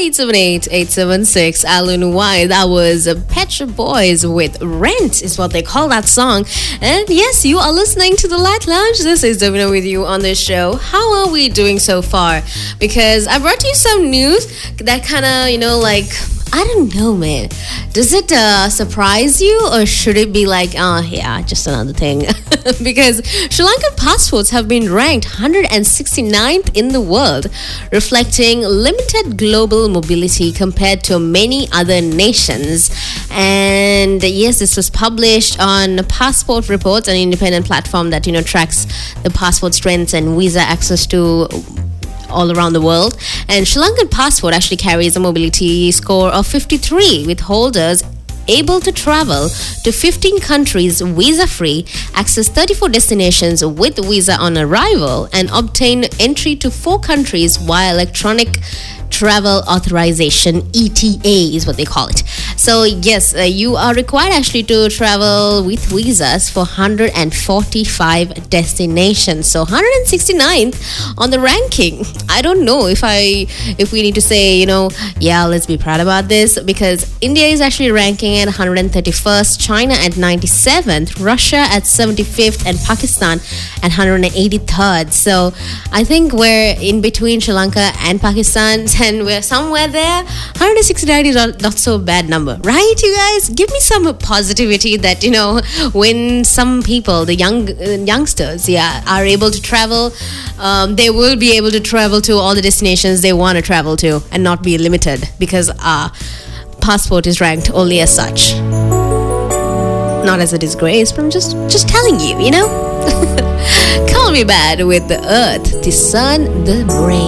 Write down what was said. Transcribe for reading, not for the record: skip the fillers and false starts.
878-876. Alun White. That was Pet Shop Boys with Rent is what they call that song. And yes, you are listening to the Light Lounge. This is Davina with you on this show. How are we doing so far? Because I brought you some news that kind of, I don't know, man. Does it surprise you, or should it be like, oh, yeah, just another thing? Because Sri Lankan passports have been ranked 169th in the world, reflecting limited global mobility compared to many other nations. And yes, this was published on Passport Reports, an independent platform that, tracks the passport strengths and visa access to all around the world. And Sri Lankan passport actually carries a mobility score of 53, with holders able to travel to 15 countries visa-free, access 34 destinations with visa on arrival, and obtain entry to 4 countries via electronic travel authorization, ETA is what they call it. So yes, you are required actually to travel with visas for 145 destinations. So 169th on the ranking. I don't know if we need to say, let's be proud about this, because India is actually ranking at 131st, China at 97th, Russia at 75th, and Pakistan at 183rd. So I think we're in between Sri Lanka and Pakistan, and we're somewhere there. 169 is not so bad number, right, you guys? Give me some positivity that, when some people, the youngsters, are able to travel, they will be able to travel to all the destinations they want to travel to and not be limited, because our passport is ranked only as such. Not as a disgrace, but I'm just telling you, Call me bad with the earth, the sun, the brain.